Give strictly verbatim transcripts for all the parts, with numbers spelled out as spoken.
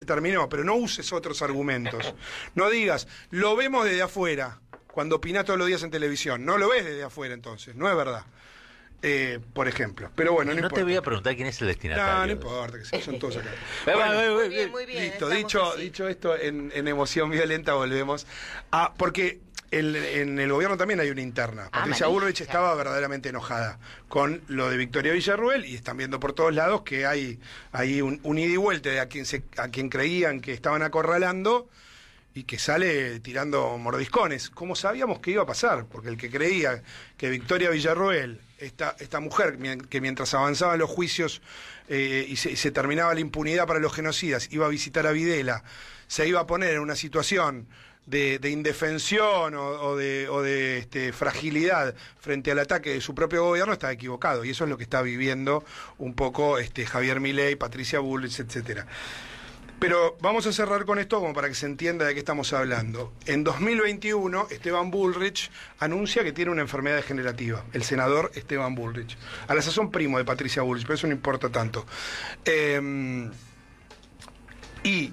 terminó, pero no uses otros argumentos. No digas, lo vemos desde afuera, cuando opinás todos los días en televisión. No lo ves desde afuera entonces, no es verdad. Eh, por ejemplo, pero bueno, no, no importa. te voy a preguntar quién es el destinatario. No, no importa, que son todos acá. Bueno, muy bien, muy bien. Listo, dicho, dicho esto, en, en emoción violenta volvemos a... Porque el, en el gobierno también hay una interna. Ah, Patricia María, Bullrich estaba verdaderamente enojada con lo de Victoria Villarruel y están viendo por todos lados que hay, hay un, un ida y vuelta de a quien, se, a quien creían que estaban acorralando y que sale tirando mordiscones. ¿Cómo sabíamos que iba a pasar? Porque el que creía que Victoria Villarruel, esta, esta mujer que mientras avanzaban los juicios eh, y, se, y se terminaba la impunidad para los genocidas, iba a visitar a Videla, se iba a poner en una situación de, de indefensión o, o de, o de este, fragilidad frente al ataque de su propio gobierno, estaba equivocado. Y eso es lo que está viviendo un poco este, Javier Milei, Patricia Bullrich, etcétera. Pero vamos a cerrar con esto como para que se entienda de qué estamos hablando. En dos mil veintiuno, Esteban Bullrich anuncia que tiene una enfermedad degenerativa, el senador Esteban Bullrich. A la sazón primo de Patricia Bullrich, pero eso no importa tanto. Eh, y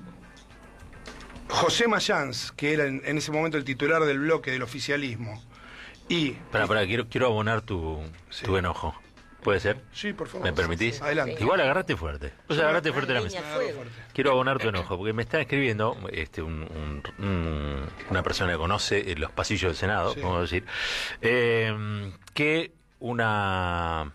José Mayans, que era en, en ese momento el titular del bloque del oficialismo, y... Espera, espera, quiero, quiero abonar tu, sí. tu enojo. ¿Puede ser? Sí, por favor. ¿Me permitís? Adelante. Igual agarrate fuerte. O sea, agarrate fuerte la mesa. Quiero abonar tu enojo, porque me está escribiendo este, un, un, un, una persona que conoce los pasillos del Senado, sí. vamos a decir, eh, que una,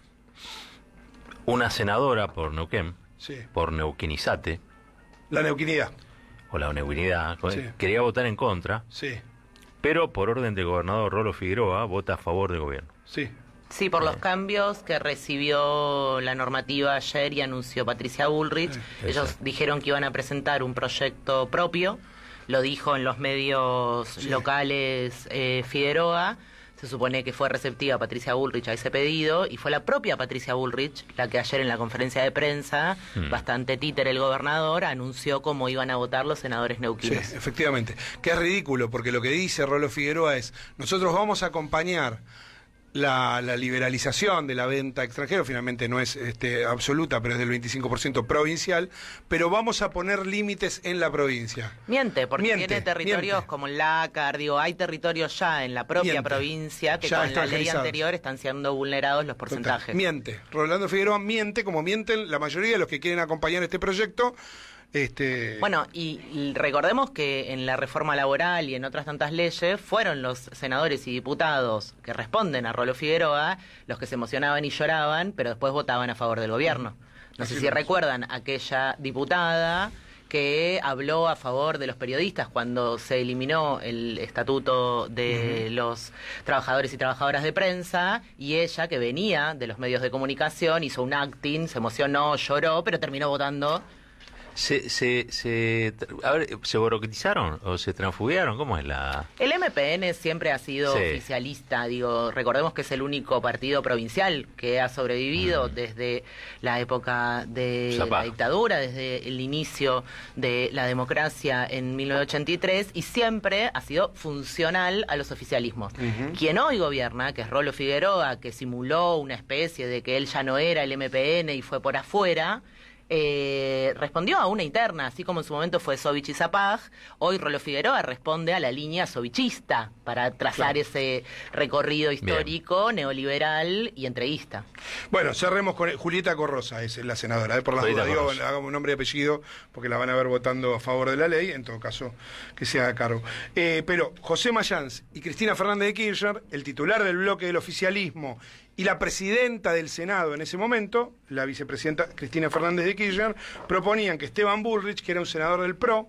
una senadora por Neuquén, sí. por Neuquinizate. La neuquinidad. O la neuquinidad, sí. quería votar en contra, sí. pero por orden del gobernador Rolo Figueroa, vota a favor del gobierno. Sí. Sí, por los cambios que recibió la normativa ayer y anunció Patricia Bullrich. Sí, Ellos exacto. dijeron que iban a presentar un proyecto propio, lo dijo en los medios sí. locales eh, Figueroa. Se supone que fue receptiva Patricia Bullrich a ese pedido y fue la propia Patricia Bullrich la que ayer en la conferencia de prensa, hmm. bastante títere el gobernador, anunció cómo iban a votar los senadores neuquinos. Sí, efectivamente. Que es ridículo, porque lo que dice Rolo Figueroa es, nosotros vamos a acompañar La, la liberalización de la venta extranjero, finalmente no es este, absoluta, pero es del veinticinco por ciento provincial, pero vamos a poner límites en la provincia. Miente, porque miente, tiene territorios miente. como el Lácar, digo, hay territorios ya en la propia miente. provincia que ya con la ley anterior están siendo vulnerados los porcentajes. Total. Miente, Rolando Figueroa miente como mienten la mayoría de los que quieren acompañar este proyecto. Este... Bueno, y, y recordemos que en la reforma laboral y en otras tantas leyes fueron los senadores y diputados que responden a Rolo Figueroa los que se emocionaban y lloraban, pero después votaban a favor del gobierno. No sé si recuerdan aquella diputada que habló a favor de los periodistas cuando se eliminó el estatuto de uh-huh. los trabajadores y trabajadoras de prensa, y ella, que venía de los medios de comunicación, hizo un acting, se emocionó, lloró, pero terminó votando. ¿Se, se, se, a ver, ¿se burocratizaron o se transfugiaron? ¿Cómo es la...? El M P N siempre ha sido sí. oficialista, digo, recordemos que es el único partido provincial que ha sobrevivido mm. desde la época de Zapá. la dictadura, desde el inicio de la democracia en mil novecientos ochenta y tres, y siempre ha sido funcional a los oficialismos. Uh-huh. Quien hoy gobierna, que es Rolo Figueroa, que simuló una especie de que él ya no era el M P N y fue por afuera... Eh, respondió a una interna, así como en su momento fue Sovich y Zapag. Hoy Rolo Figueroa responde a la línea sovichista para trazar claro. ese recorrido histórico, Bien. neoliberal y entreguista. Bueno, cerremos con Julieta Corrosa, es la senadora, ¿eh? por las dudas, digo, hagamos nombre y apellido porque la van a ver votando a favor de la ley, en todo caso que se haga cargo. Eh, pero José Mayans y Cristina Fernández de Kirchner, el titular del bloque del oficialismo y la presidenta del Senado en ese momento, la vicepresidenta Cristina Fernández de Kirchner, proponían que Esteban Bullrich, que era un senador del P R O,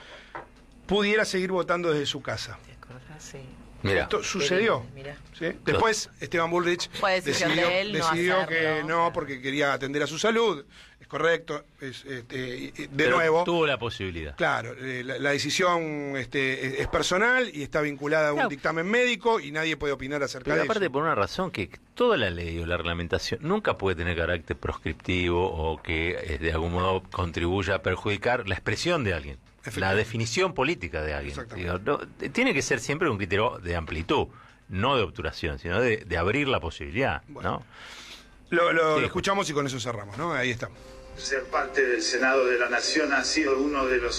pudiera seguir votando desde su casa. Sí. Mira. Esto sucedió. Mira. ¿Sí? Después Esteban Bullrich decidió, de él, decidió no que hacerlo, no, claro. porque quería atender a su salud. Es correcto. Es, este, de Pero nuevo. tuvo la posibilidad. Claro, eh, la, la decisión este, es, es personal y está vinculada a un claro. dictamen médico y nadie puede opinar acerca Pero de aparte eso. por una razón, que toda la ley o la reglamentación nunca puede tener carácter proscriptivo o que eh, de algún modo contribuya a perjudicar la expresión de alguien, la definición política de alguien. Digo, no, tiene que ser siempre un criterio de amplitud, no de obturación, sino de, de abrir la posibilidad, bueno, ¿no? Lo, lo, sí, lo escuchamos y con eso cerramos, ¿no? Ahí estamos. Ser parte del Senado de la Nación ha sido uno de los